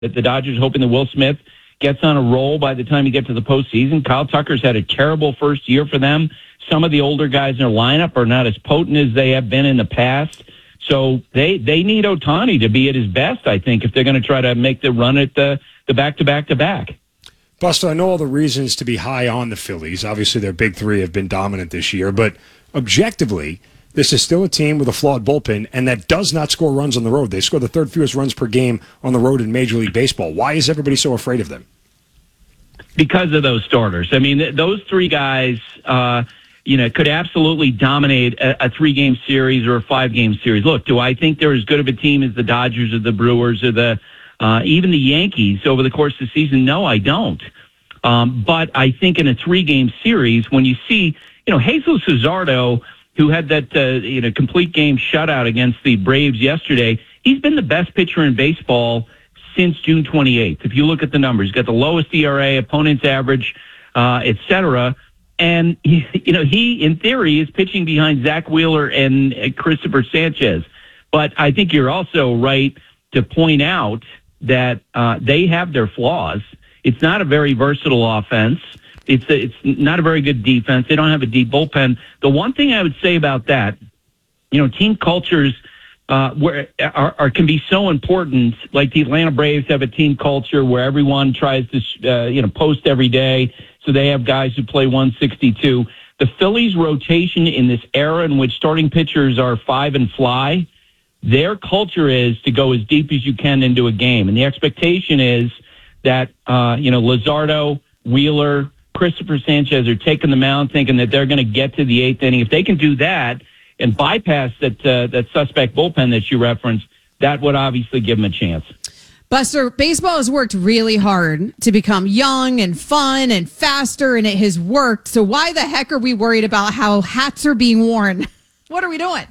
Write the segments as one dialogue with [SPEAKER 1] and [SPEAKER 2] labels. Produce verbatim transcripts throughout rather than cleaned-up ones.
[SPEAKER 1] that the Dodgers hoping that Will Smith gets on a roll by the time you get to the postseason. Kyle Tucker's had a terrible first year for them. Some of the older guys in their lineup are not as potent as they have been in the past. So they, they need Ohtani to be at his best, I think, if they're going to try to make the run at the, the back-to-back-to-back.
[SPEAKER 2] Buster, I know all the reasons to be high on the Phillies. Obviously, their big three have been dominant this year. But objectively, this is still a team with a flawed bullpen, and that does not score runs on the road. They score the third fewest runs per game on the road in Major League Baseball. Why is everybody so afraid of them?
[SPEAKER 1] Because of those starters. I mean, th- those three guys, uh, you know, could absolutely dominate a, a three-game series or a five-game series. Look, do I think they're as good of a team as the Dodgers or the Brewers or the uh, even the Yankees over the course of the season? No, I don't. Um, but I think in a three-game series, when you see, you know, Jesus Luzardo, who had that uh, you know complete game shutout against the Braves yesterday, he's been the best pitcher in baseball since June twenty-eighth. If you look at the numbers, he's got the lowest E R A, opponent's average, uh, et cetera. And, he, you know, he, in theory, is pitching behind Zach Wheeler and uh, Christopher Sanchez. But I think you're also right to point out that uh, they have their flaws. It's not a very versatile offense. It's a, it's not a very good defense. They don't have a deep bullpen. The one thing I would say about that, you know, team cultures uh, where are, are can be so important. Like the Atlanta Braves have a team culture where everyone tries to uh, you know post every day. So they have guys who play one sixty-two. The Phillies' rotation in this era in which starting pitchers are five and fly, their culture is to go as deep as you can into a game. And the expectation is that, uh, you know, Luzardo, Wheeler, Christopher Sanchez are taking the mound thinking that they're going to get to the eighth inning. If they can do that and bypass that, uh, that suspect bullpen that you referenced, that would obviously give them a chance.
[SPEAKER 3] Buster, baseball has worked really hard to become young and fun and faster, and it has worked. So why the heck are we worried about how hats are being worn? What are we doing?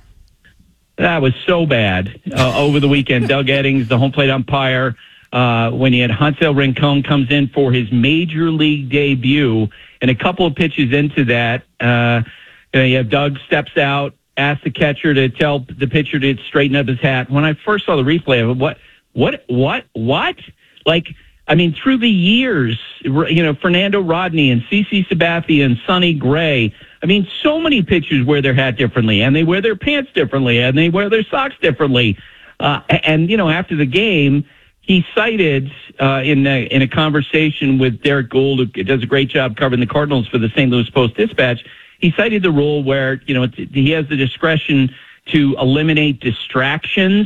[SPEAKER 1] That was so bad uh, over the weekend. Doug Eddings, the home plate umpire, uh, when he had Hansel Rincon comes in for his major league debut, and a couple of pitches into that, uh, you know, you have Doug steps out, asks the catcher to tell the pitcher to straighten up his hat. When I first saw the replay of it, what? What, what, what? Like, I mean, through the years, you know, Fernando Rodney and CeCe Sabathia and Sonny Gray, I mean, so many pitchers wear their hat differently, and they wear their pants differently, and they wear their socks differently. Uh, and, you know, after the game, he cited uh, in, a, in a conversation with Derek Gould, who does a great job covering the Cardinals for the Saint Louis Post-Dispatch, he cited the rule where, you know, he has the discretion to eliminate distractions.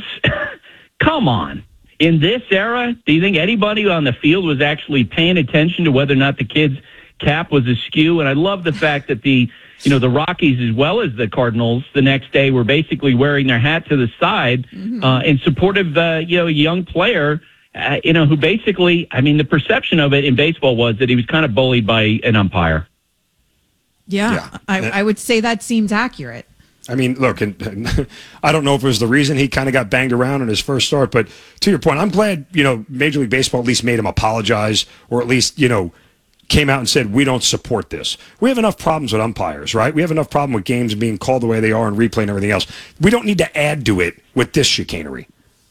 [SPEAKER 1] Come on. In this era, do you think anybody on the field was actually paying attention to whether or not the kid's cap was askew? And I love the fact that the, you know, the Rockies as well as the Cardinals the next day were basically wearing their hat to the side mm-hmm. uh, in support of the, you know, young player, uh, you know, who basically, I mean, the perception of it in baseball was that he was kind of bullied by an umpire.
[SPEAKER 3] Yeah, yeah. I, I would say that seems accurate.
[SPEAKER 2] I mean, look, and, and I don't know if it was the reason he kind of got banged around in his first start, but to your point, I'm glad, you know, Major League Baseball at least made him apologize, or at least, you know, came out and said, we don't support this. We have enough problems with umpires, right? We have enough problem with games being called the way they are and replay and everything else. We don't need to add to it with this chicanery.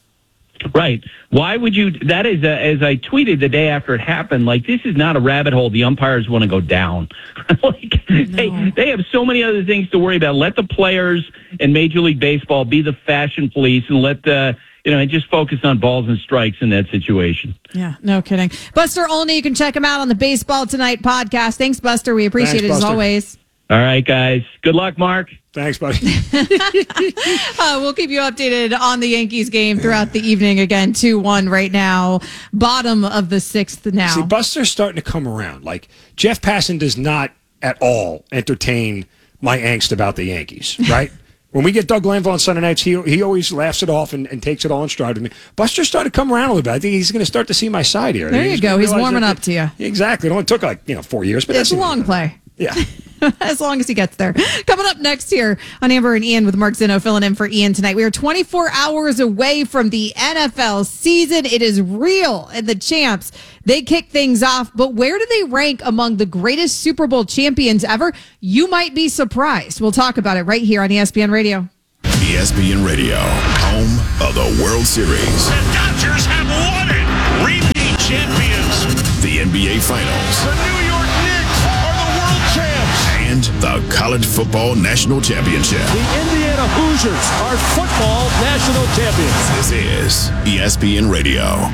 [SPEAKER 1] Right. Why would you? That is, uh, as I tweeted the day after it happened, like, this is not a rabbit hole the umpires want to go down. like, no. they, they have so many other things to worry about. Let the players in Major League Baseball be the fashion police and let the, you know, and just focus on balls and strikes in that situation.
[SPEAKER 3] Yeah, no kidding. Buster Olney, you can check him out on the Baseball Tonight podcast. Thanks, Buster. We appreciate Thanks, it Buster. As always.
[SPEAKER 1] All right, guys. Good luck, Mark.
[SPEAKER 2] Thanks, buddy.
[SPEAKER 3] uh, we'll keep you updated on the Yankees game throughout the evening. Again, two one right now. Bottom of the sixth now.
[SPEAKER 2] See, Buster's starting to come around. Like, Jeff Passan does not at all entertain my angst about the Yankees, right? When we get Doug Glanville on Sunday nights, he he always laughs it off and, and takes it all in stride with me. Buster's starting to come around a little bit. I think he's going to start to see my side here.
[SPEAKER 3] There you go. He's warming
[SPEAKER 2] that,
[SPEAKER 3] up to you.
[SPEAKER 2] Exactly. It only took like, you know, four years. But
[SPEAKER 3] it's
[SPEAKER 2] that's
[SPEAKER 3] a long play.
[SPEAKER 2] Yeah.
[SPEAKER 3] As long as he gets there. Coming up next here on Amber and Ian with Mark Zinno filling in for Ian tonight. We are twenty-four hours away from the N F L season. It is real, and the champs, they kick things off. But where do they rank among the greatest Super Bowl champions ever? You might be surprised. We'll talk about it right here on E S P N Radio.
[SPEAKER 4] E S P N Radio, home of the World Series.
[SPEAKER 5] The Dodgers have won it. Replay.
[SPEAKER 4] B A Finals.
[SPEAKER 5] The New York Knicks are the world champs.
[SPEAKER 4] And the College Football National Championship.
[SPEAKER 6] The Indiana Hoosiers are football national champions.
[SPEAKER 4] This is E S P N Radio.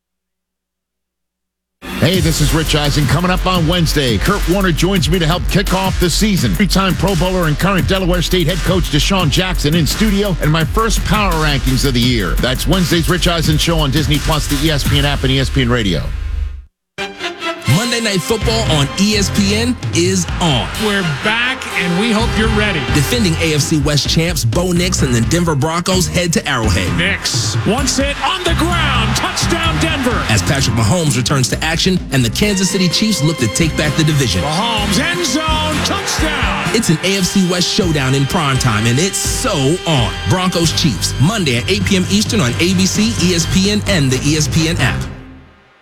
[SPEAKER 7] Hey, this is Rich Eisen. Coming up on Wednesday, Kurt Warner joins me to help kick off the season. Three-time Pro Bowler and current Delaware State head coach Deshaun Jackson in studio, and my first power rankings of the year. That's Wednesday's Rich Eisen Show on Disney Plus, the E S P N app, and E S P N Radio.
[SPEAKER 8] Monday Night Football on E S P N is on.
[SPEAKER 9] We're back, and we hope you're ready.
[SPEAKER 8] Defending A F C West champs Bo Nix and the Denver Broncos head to Arrowhead.
[SPEAKER 9] Nix, once hit on the ground, touchdown Denver.
[SPEAKER 8] As Patrick Mahomes returns to action and the Kansas City Chiefs look to take back the division.
[SPEAKER 9] Mahomes, end zone, touchdown.
[SPEAKER 8] It's an A F C West showdown in primetime, and it's so on. Broncos Chiefs, Monday at eight p.m. Eastern on A B C, E S P N, and the E S P N app.